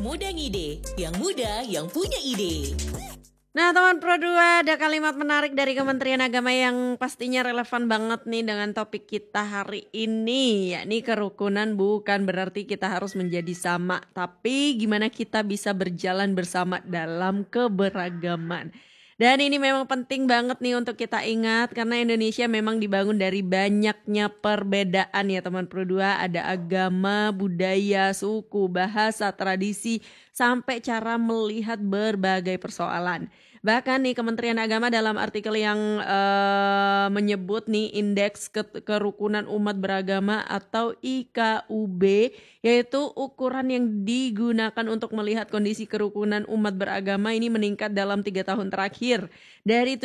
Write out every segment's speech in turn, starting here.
Muda Ngide, yang muda yang punya ide. Nah teman Pro 2, ada kalimat menarik dari Kementerian Agama yang pastinya relevan banget nih dengan topik kita hari ini, yakni kerukunan bukan berarti kita harus menjadi sama, tapi gimana kita bisa berjalan bersama dalam keberagaman. Dan ini memang penting banget nih untuk kita ingat karena Indonesia memang dibangun dari banyaknya perbedaan ya teman Pro 2, ada agama, budaya, suku, bahasa, tradisi, sampai cara melihat berbagai persoalan. Bahkan nih Kementerian Agama dalam artikel yang menyebut nih Indeks Kerukunan Umat Beragama atau IKUB, yaitu ukuran yang digunakan untuk melihat kondisi kerukunan umat beragama ini meningkat dalam 3 tahun terakhir. Dari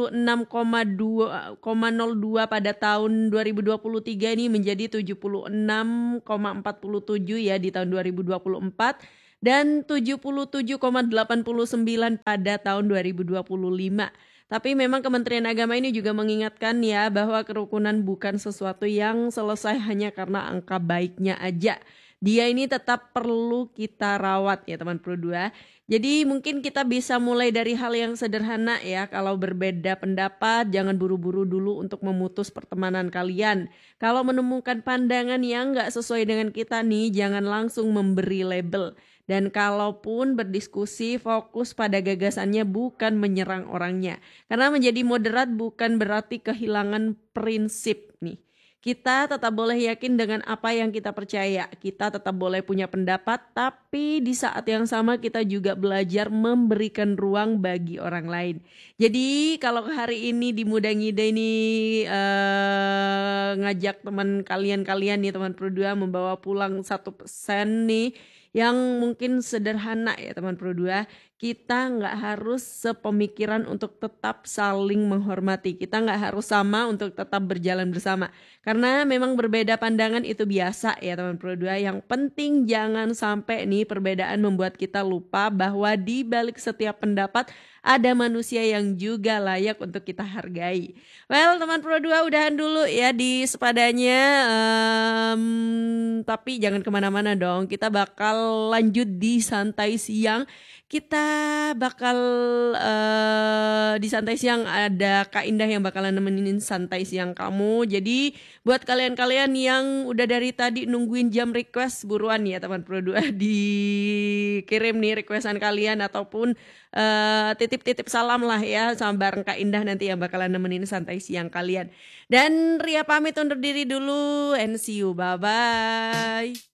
76,02 pada tahun 2023 ini menjadi 76,47 ya di tahun 2024. Dan 77,89 pada tahun 2025. Tapi memang Kementerian Agama ini juga mengingatkan ya bahwa kerukunan bukan sesuatu yang selesai hanya karena angka baiknya aja. Dia ini tetap perlu kita rawat ya teman Pro 2. Jadi mungkin kita bisa mulai dari hal yang sederhana ya. Kalau berbeda pendapat jangan buru-buru dulu untuk memutus pertemanan kalian. Kalau menemukan pandangan yang gak sesuai dengan kita nih jangan langsung memberi label. Dan kalaupun berdiskusi fokus pada gagasannya bukan menyerang orangnya. Karena menjadi moderat bukan berarti kehilangan prinsip nih. Kita tetap boleh yakin dengan apa yang kita percaya. Kita tetap boleh punya pendapat, tapi di saat yang sama kita juga belajar memberikan ruang bagi orang lain. Jadi kalau hari ini di Muda Ngide ini ngajak teman kalian nih teman Pro 2 membawa pulang 1% nih yang mungkin sederhana ya teman Pro 2. Kita nggak harus sepemikiran untuk tetap saling menghormati. Kita nggak harus sama untuk tetap berjalan bersama. Karena memang berbeda pandangan itu biasa ya teman Pro 2. Yang penting jangan sampai nih perbedaan membuat kita lupa bahwa di balik setiap pendapat ada manusia yang juga layak untuk kita hargai. Well teman Pro 2 udahan dulu ya di sepadanya. Tapi jangan kemana-mana dong. Kita bakal lanjut di Santai Siang. Kita bakal di Santai Siang ada Kak Indah yang bakalan nemenin Santai Siang kamu. Jadi buat kalian-kalian yang udah dari tadi nungguin jam request, buruan ya teman Pro 2 dikirim nih requestan kalian ataupun titip-titip salam lah ya sama bareng Kak Indah nanti yang bakalan nemenin Santai Siang kalian. Dan Ria pamit undur diri dulu and see you, bye-bye.